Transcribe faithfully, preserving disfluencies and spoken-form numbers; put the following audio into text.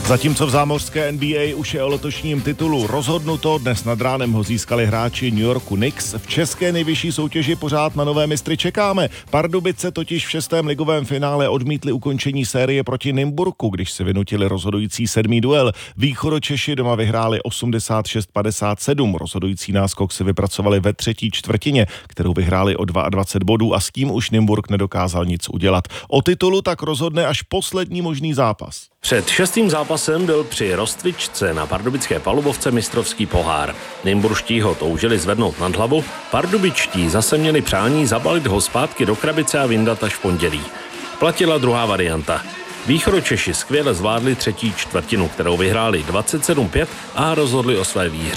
Zatímco v zámořské N B A už je o letošním titulu rozhodnuto, dnes nad ránem ho získali hráči New Yorku Knicks. V české nejvyšší soutěži pořád na nové mistry čekáme. Pardubice totiž v šestém ligovém finále odmítli ukončení série proti Nymburku, když si vynutili rozhodující sedmý duel. Východočeši doma vyhráli osmdesát šest padesát sedm. Rozhodující náskok si vypracovali ve třetí čtvrtině, kterou vyhráli o dvacet dva bodů a s tím už Nymburk nedokázal nic udělat. O titulu tak rozhodne až poslední možný zápas. Před šestým zápasem byl při rozcvičce na pardubické palubovce mistrovský pohár. Nymburští ho toužili zvednout nad hlavu, pardubičtí zase měli přání zabalit ho zpátky do krabice a vyndat až v pondělí. Platila druhá varianta. Východočeši skvěle zvládli třetí čtvrtinu, kterou vyhráli dvacet sedm pět a rozhodli o své výhře.